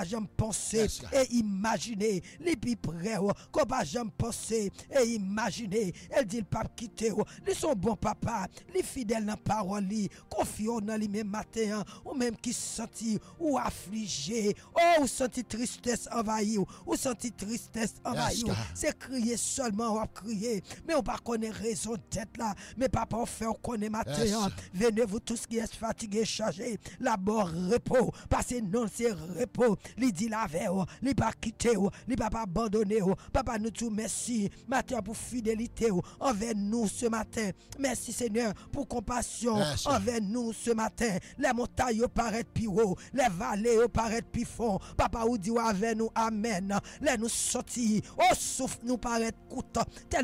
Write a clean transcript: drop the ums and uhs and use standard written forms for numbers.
j'aime penser et imaginer, les plus près, qu'on pas j'aime penser et imaginer, elle dit le pape quitter, ils sont bons papa, les fidèles dans la parole, confiants dans les mêmes matins, ou même qui senti ou affligé, ou senti tristesse envahie, ou senti tristesse envahie, c'est crier seulement, ou crier, mais on pas connaît raison d'être là, mais papa on fait, on connaît matin, venez vous tous qui êtes fatigués, chargés, là-bas repos, parce que non c'est repos, il dit la veille, il pas quitter, il pas abandonner, papa nous tout merci, matin pour fidélité envers nous ce matin, merci Seigneur pour compassion envers nous ce matin, les montagnes paraissent plus haut, les vallées paraissent plus fond, papa ou dit avec nous amen, les nous sortir, au souffle nous paraît coûteux,